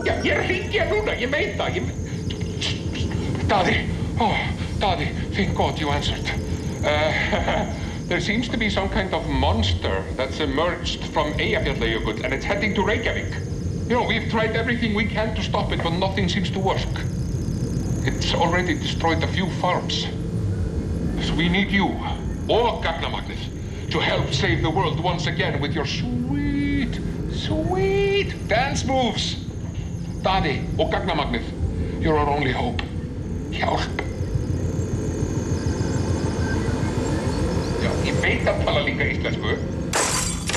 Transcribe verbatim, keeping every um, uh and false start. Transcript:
Já, ég er að hringja núna, ég veit það, ég... Daði, oh, Daði, thank God you answered. Uh, there seems to be some kind of monster that's emerged from Eyjafjallajökull and it's heading to Reykjavík. You know, we've tried everything we can to stop it, but nothing seems to work. It's already destroyed a few farms. So we need you, og Gagnamagnið, to help save the world once again with your sweet, sweet dance moves. Daði og Gagnamagnið, you're our only hope. Hjálp. Já, ég veit að tala líka íslensku.